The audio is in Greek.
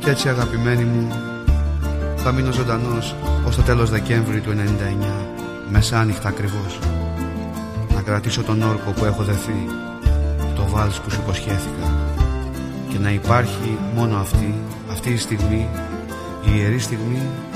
Κι έτσι αγαπημένοι μου, θα μείνω ζωντανός ως το τέλος Δεκέμβρη του 99, μεσάνυχτα ακριβώς, να κρατήσω τον όρκο που έχω δεθεί, το βάλς που σου υποσχέθηκα, και να υπάρχει μόνο αυτή η στιγμή, η ιερή στιγμή